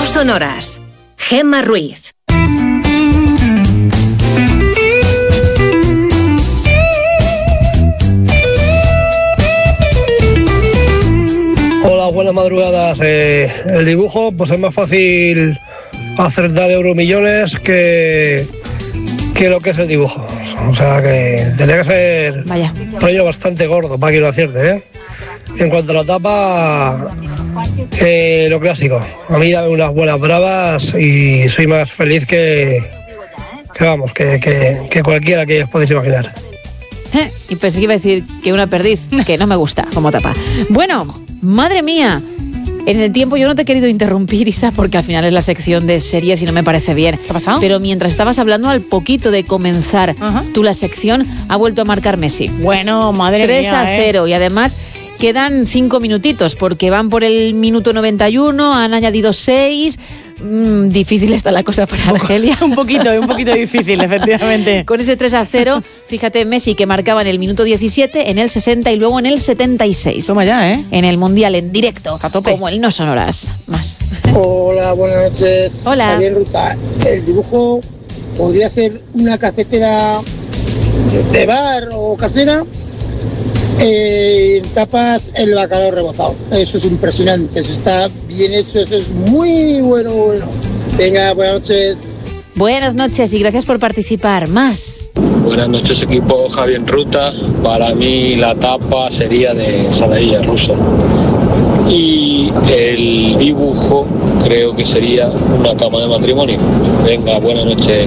No sonoras. Gemma Ruiz. Hola, buenas madrugadas. El dibujo, pues es más fácil acertar euromillones que lo que es el dibujo. O sea que tenía que ser un premio bastante gordo para que lo acierte, ¿eh? En cuanto a la tapa, lo clásico. A mí dame unas buenas bravas y soy más feliz que cualquiera que os podéis imaginar. Y pensé que iba a decir que una perdiz, que no me gusta como tapa. Bueno, madre mía, en el tiempo yo no te he querido interrumpir, Isa, porque al final es la sección de series y no me parece bien. ¿Qué ha pasado? Pero mientras estabas hablando, al poquito de comenzar tú la sección, ha vuelto a marcar Messi. Bueno, madre 3-0 y además quedan 5 minutitos porque van por el minuto 91, han añadido 6. Difícil está la cosa para Argelia. un poquito difícil, efectivamente. Con ese 3-0, fíjate, Messi que marcaba en el minuto 17, en el 60 y luego en el 76. Toma ya, ¿eh? En el Mundial en directo, a tope. como el No Sonoras. Más. Hola, buenas noches. Hola. Javier Ruta. El dibujo podría ser una cafetera de bar o casera. Tapas el bacalao rebozado. Eso es impresionante, eso está bien hecho, eso es muy bueno. Venga, buenas noches. Buenas noches y gracias por participar. Más. Buenas noches, equipo. Javier en Ruta. Para mí la tapa sería de ensaladilla rusa. Y el dibujo creo que sería una cama de matrimonio. Venga, buenas noches.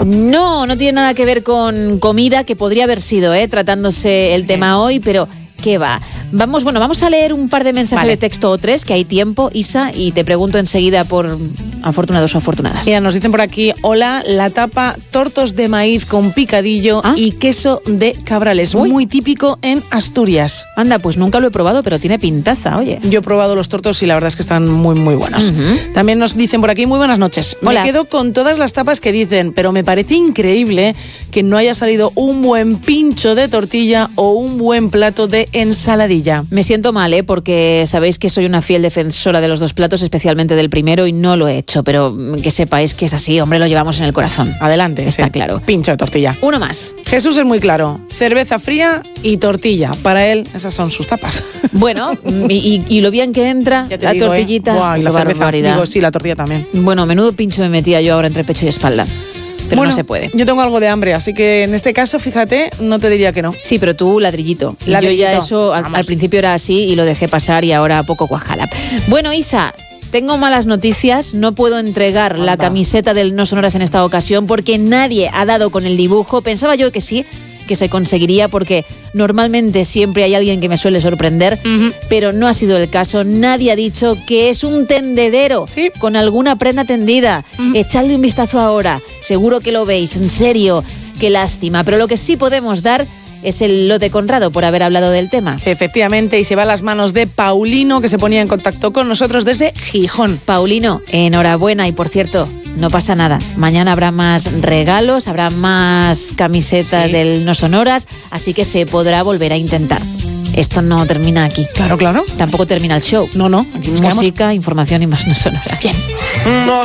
No tiene nada que ver con comida, que podría haber sido, tratándose el tema hoy, pero ¿qué va? Vamos a leer un par de mensajes de texto o 3, que hay tiempo, Isa, y te pregunto enseguida por afortunados o afortunadas. Mira, nos dicen por aquí, hola, la tapa, tortos de maíz con picadillo y queso de cabrales. Uy. Muy típico en Asturias. Anda, pues nunca lo he probado, pero tiene pintaza, oye. Yo he probado los tortos y la verdad es que están muy, muy buenos. También nos dicen por aquí, muy buenas noches. Hola. Me quedo con todas las tapas que dicen, pero me parece increíble que no haya salido un buen pincho de tortilla o un buen plato de ensaladilla. Me siento mal, porque sabéis que soy una fiel defensora de los dos platos, especialmente del primero, y no lo he hecho, pero que sepáis que es así, hombre, lo llevamos en el corazón. Adelante. Está claro. Pincho de tortilla. Uno más. Jesús es muy claro, cerveza fría y tortilla. Para él, esas son sus tapas. Bueno, y lo bien que entra la tortillita. Buah, y la qué cerveza. barbaridad. Digo, sí, la tortilla también. Bueno, menudo pincho me metía yo ahora entre pecho y espalda. Pero bueno, no se puede. Yo tengo algo de hambre, así que en este caso, fíjate, no te diría que no. Sí, pero tú ladrillito. Yo ya eso al principio era así y lo dejé pasar y ahora poco cuajala. Bueno, Isa, tengo malas noticias. No puedo entregar la camiseta del No Sonoras en esta ocasión porque nadie ha dado con el dibujo. Pensaba yo que sí, que se conseguiría porque normalmente siempre hay alguien que me suele sorprender, pero no ha sido el caso. Nadie ha dicho que es un tendedero con alguna prenda tendida. Echadle un vistazo ahora, seguro que lo veis, en serio, qué lástima. Pero lo que sí podemos dar es el lote Conrado por haber hablado del tema. Efectivamente, y se va a las manos de Paulino, que se ponía en contacto con nosotros desde Gijón. Paulino, enhorabuena, y por cierto, no pasa nada. Mañana habrá más regalos, habrá más camisetas del No Sonoras, así que se podrá volver a intentar. Esto no termina aquí. Claro. Tampoco termina el show. No. Música, información y más No Sonoras. Bien.